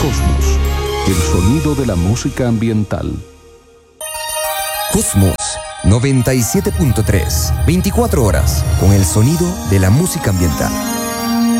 Cosmos, el sonido de la música ambiental. Cosmos 97.3, 24 horas con el sonido de la música ambiental.